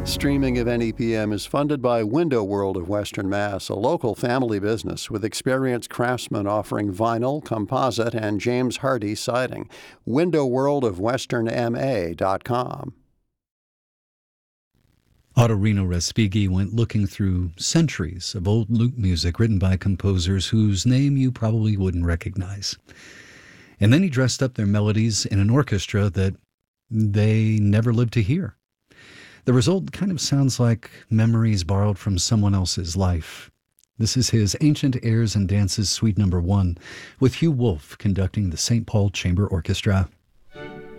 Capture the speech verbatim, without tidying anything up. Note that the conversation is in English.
Streaming of N E P M is funded by Window World of Western Mass, a local family business with experienced craftsmen offering vinyl, composite, and James Hardie siding. window world of western m a dot com. Ottorino Respighi went looking through centuries of old lute music written by composers whose name you probably wouldn't recognize. And then he dressed up their melodies in an orchestra that they never lived to hear. The result kind of sounds like memories borrowed from someone else's life. This is his Ancient Airs and Dances Suite Number One, with Hugh Wolf conducting the Saint Paul Chamber Orchestra.